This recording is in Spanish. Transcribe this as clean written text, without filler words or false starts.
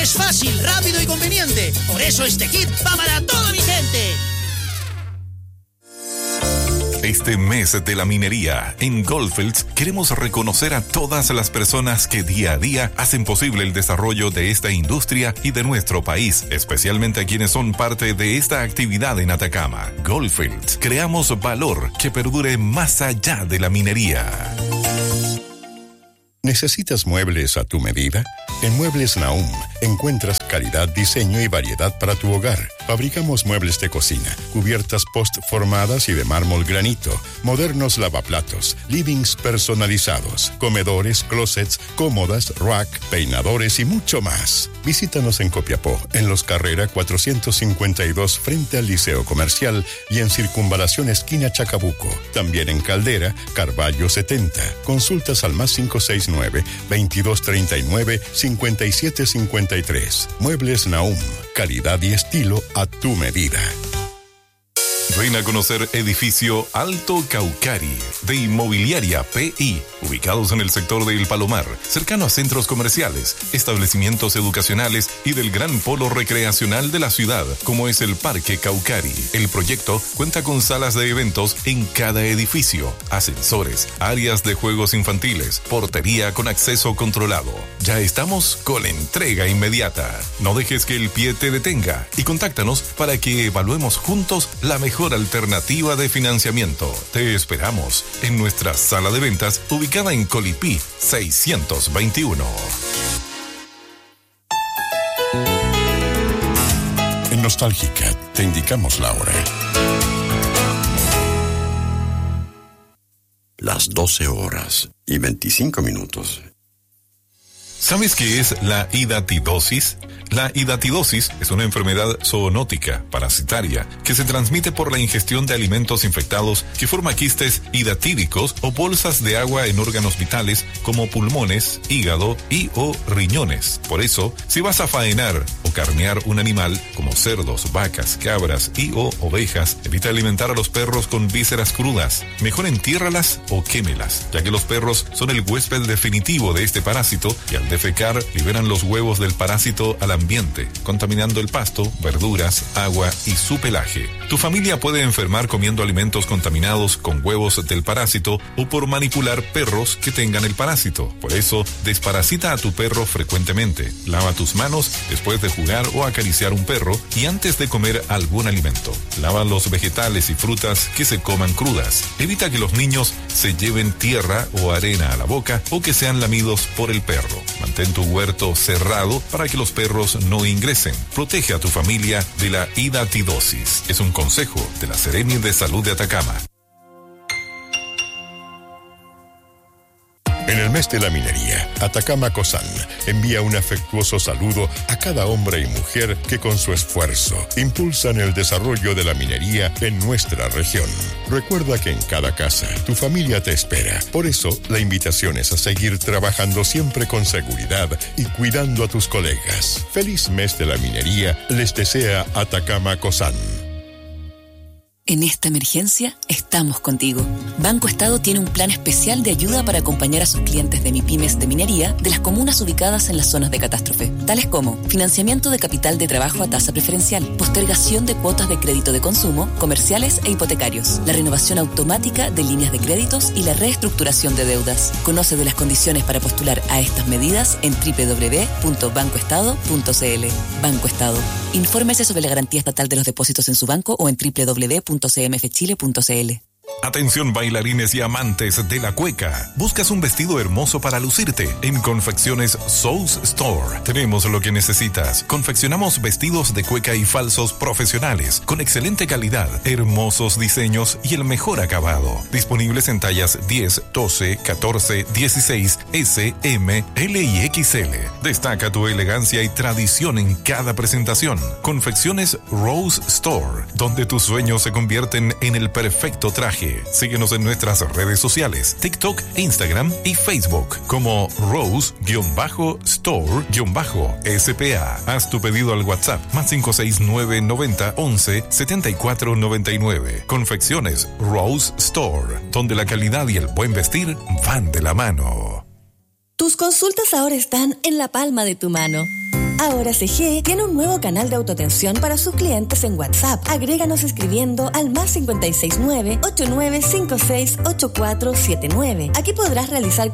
Es fácil, rápido y conveniente. Por eso este kit va para toda mi gente. Este mes de la minería, en Goldfields queremos reconocer a todas las personas que día a día hacen posible el desarrollo de esta industria y de nuestro país, especialmente a quienes son parte de esta actividad en Atacama. Goldfields, creamos valor que perdure más allá de la minería. ¿Necesitas muebles a tu medida? En Muebles Nahum encuentras calidad, diseño y variedad para tu hogar. Fabricamos muebles de cocina, cubiertas post-formadas y de mármol granito, modernos lavaplatos, livings personalizados, comedores, closets, cómodas, rack, peinadores y mucho más. Visítanos en Copiapó, en Los Carrera 452 frente al Liceo Comercial y en Circunvalación esquina Chacabuco. También en Caldera, Carballo 70. Consultas al +569 2239 5753. Muebles Nahum, calidad y estilo a tu medida. Ven a conocer edificio Alto Caucari de Inmobiliaria PI, ubicados en el sector de El Palomar, cercano a centros comerciales, establecimientos educacionales y del gran polo recreacional de la ciudad, como es el Parque Caucari. El proyecto cuenta con salas de eventos en cada edificio, ascensores, áreas de juegos infantiles, portería con acceso controlado. Ya estamos con la entrega inmediata. No dejes que el pie te detenga y contáctanos para que evaluemos juntos la mejor alternativa de financiamiento. Te esperamos en nuestra sala de ventas ubicada en Colipí 621. En Nostálgica te indicamos la hora. Las 12:25. ¿Sabes qué es la hidatidosis? La hidatidosis es una enfermedad zoonótica, parasitaria, que se transmite por la ingestión de alimentos infectados que forma quistes hidatídicos o bolsas de agua en órganos vitales como pulmones, hígado y o riñones. Por eso, si vas a faenar o carnear un animal como cerdos, vacas, cabras y o ovejas, evita alimentar a los perros con vísceras crudas. Mejor entiérralas o quémelas, ya que los perros son el huésped definitivo de este parásito y al defecar liberan los huevos del parásito al ambiente, contaminando el pasto, verduras, agua y su pelaje. Tu familia puede enfermar comiendo alimentos contaminados con huevos del parásito o por manipular perros que tengan el parásito. Por eso, desparasita a tu perro frecuentemente. Lava tus manos después de jugar o acariciar un perro y antes de comer algún alimento. Lava los vegetales y frutas que se coman crudas. Evita que los niños se lleven tierra o arena a la boca o que sean lamidos por el perro. Mantén tu huerto cerrado para que los perros no ingresen. Protege a tu familia de la hidatidosis. Es un consejo de la Seremi de Salud de Atacama. En el mes de la minería, Atacama Cosan envía un afectuoso saludo a cada hombre y mujer que con su esfuerzo impulsan el desarrollo de la minería en nuestra región. Recuerda que en cada casa tu familia te espera. Por eso, la invitación es a seguir trabajando siempre con seguridad y cuidando a tus colegas. Feliz mes de la minería les desea Atacama Cosan. En esta emergencia, estamos contigo. Banco Estado tiene un plan especial de ayuda para acompañar a sus clientes de MIPYMES de minería de las comunas ubicadas en las zonas de catástrofe, tales como financiamiento de capital de trabajo a tasa preferencial, postergación de cuotas de crédito de consumo, comerciales e hipotecarios, la renovación automática de líneas de créditos y la reestructuración de deudas. Conoce de las condiciones para postular a estas medidas en www.bancoestado.cl. Banco Estado. Infórmese sobre la garantía estatal de los depósitos en su banco o en www.cmfchile.cl. Atención bailarines y amantes de la cueca. ¿Buscas un vestido hermoso para lucirte? En Confecciones Souls Store tenemos lo que necesitas. Confeccionamos vestidos de cueca y falsos profesionales con excelente calidad, hermosos diseños y el mejor acabado. Disponibles en tallas 10, 12, 14, 16, S, M, L y XL. Destaca tu elegancia y tradición en cada presentación. Confecciones Rose Store, donde tus sueños se convierten en el perfecto traje. Síguenos en nuestras redes sociales, TikTok, Instagram y Facebook como Rose-Store-SPA. Haz tu pedido al WhatsApp +569 90 11 74 99. Confecciones Rose Store, donde la calidad y el buen vestir van de la mano. Tus consultas ahora están en la palma de tu mano. Ahora CG tiene un nuevo canal de autoatención para sus clientes en WhatsApp. Agréganos escribiendo al +569-8956-8479. Aquí podrás realizar